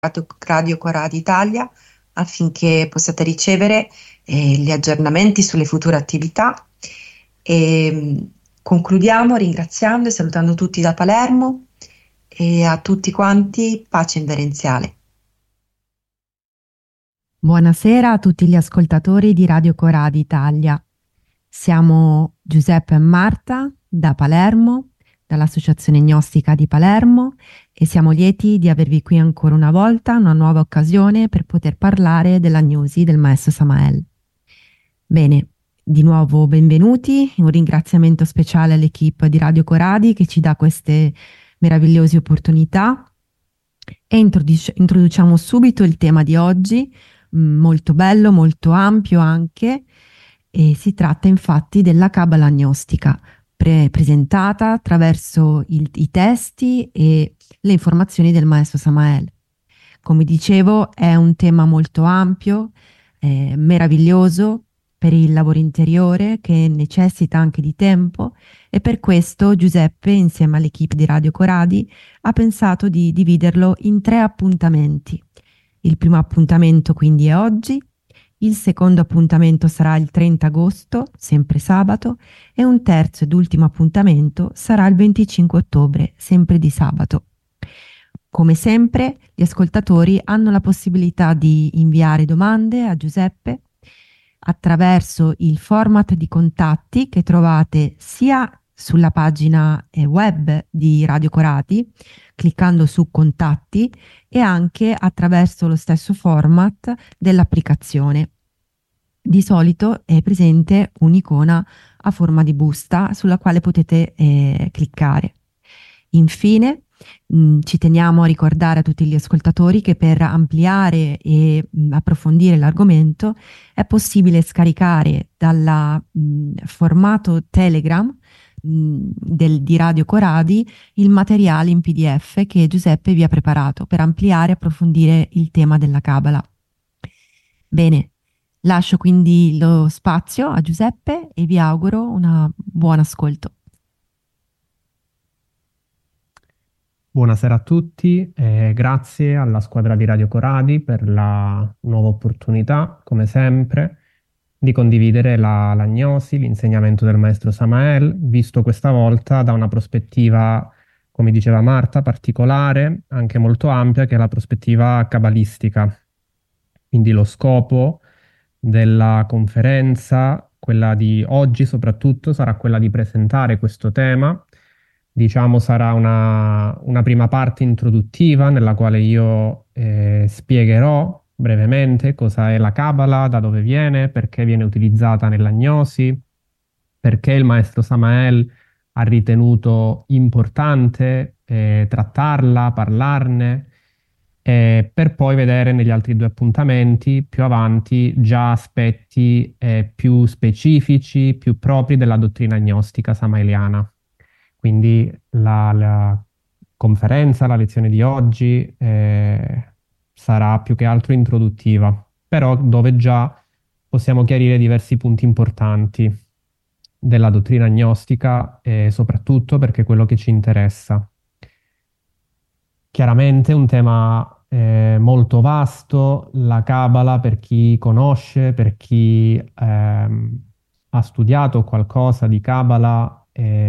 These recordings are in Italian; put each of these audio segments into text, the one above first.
Radio Coradi Italia affinché possiate ricevere gli aggiornamenti sulle future attività. E concludiamo ringraziando e salutando tutti da Palermo e a tutti quanti pace inverenziale. Buonasera a tutti gli ascoltatori di Radio Coradi Italia. Siamo Giuseppe e Marta da Palermo, dall'Associazione Gnostica di Palermo, e siamo lieti di avervi qui ancora una volta, una nuova occasione per poter parlare dell'agnosi del maestro Samael. Bene, di nuovo benvenuti, un ringraziamento speciale all'equipe di Radio Coradi che ci dà queste meravigliose opportunità e introduciamo subito il tema di oggi, molto bello, molto ampio anche, e si tratta infatti della Cabala gnostica, presentata attraverso i testi e le informazioni del maestro Samael. Come dicevo, è un tema molto ampio, meraviglioso per il lavoro interiore che necessita anche di tempo, e per questo Giuseppe, insieme all'equipe di Radio Coradi, ha pensato di dividerlo in 3 appuntamenti. Il primo appuntamento quindi è oggi, il secondo appuntamento sarà il 30 agosto, sempre sabato, e un terzo ed ultimo appuntamento sarà il 25 ottobre, sempre di sabato. Come sempre, gli ascoltatori hanno la possibilità di inviare domande a Giuseppe attraverso il format di contatti che trovate sia sulla pagina web di Radio Corati, cliccando su contatti, e anche attraverso lo stesso format dell'applicazione. Di solito è presente un'icona a forma di busta sulla quale potete cliccare. Infine, ci teniamo a ricordare a tutti gli ascoltatori che per ampliare e approfondire l'argomento è possibile scaricare dal formato Telegram di Radio Coradi il materiale in PDF che Giuseppe vi ha preparato per ampliare e approfondire il tema della Cabala. Bene, lascio quindi lo spazio a Giuseppe e vi auguro un buon ascolto. Buonasera a tutti e grazie alla squadra di Radio Coradi per la nuova opportunità, come sempre, di condividere l'agnosi, l'insegnamento del maestro Samael, visto questa volta da una prospettiva, come diceva Marta, particolare, anche molto ampia, che è la prospettiva cabalistica. Quindi lo scopo della conferenza, quella di oggi soprattutto, sarà quella di presentare questo tema. Diciamo sarà una prima parte introduttiva nella quale io spiegherò brevemente cosa è la Cabala, da dove viene, perché viene utilizzata nell'agnosi, perché il maestro Samael ha ritenuto importante trattarla, parlarne, per poi vedere negli altri 2 appuntamenti più avanti già aspetti più specifici, più propri della dottrina gnostica samaeliana. Quindi la conferenza, la lezione di oggi sarà più che altro introduttiva, però dove già possiamo chiarire diversi punti importanti della dottrina gnostica, soprattutto perché è quello che ci interessa. Chiaramente un tema molto vasto, la Cabala, per chi conosce, per chi ha studiato qualcosa di Cabala,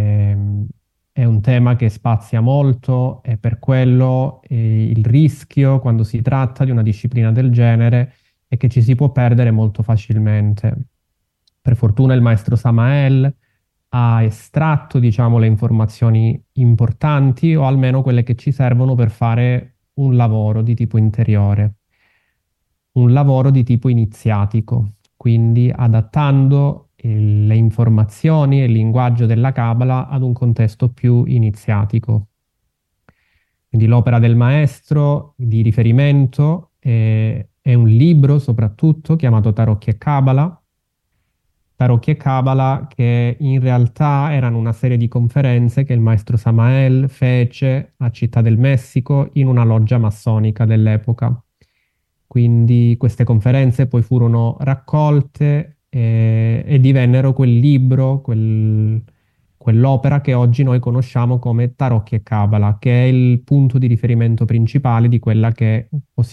è un tema che spazia molto, e per quello il rischio quando si tratta di una disciplina del genere è che ci si può perdere molto facilmente. Per fortuna il maestro Samael ha estratto, diciamo, le informazioni importanti, o almeno quelle che ci servono per fare un lavoro di tipo interiore, un lavoro di tipo iniziatico, quindi adattando le informazioni e il linguaggio della Cabala ad un contesto più iniziatico. Quindi l'opera del maestro di riferimento è un libro soprattutto chiamato Tarocchi e Cabala. Tarocchi e Cabala, che in realtà erano una serie di conferenze che il maestro Samael fece a Città del Messico in una loggia massonica dell'epoca. Quindi queste conferenze poi furono raccolte e divennero quel libro, quel quell'opera che oggi noi conosciamo come Tarocchi e Cabala, che è il punto di riferimento principale di quella che possiamo